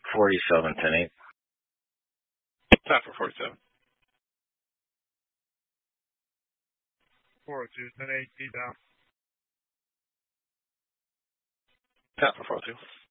47, 10-8. Tap for 47. 402, 10-8, deep down. Tap for 402.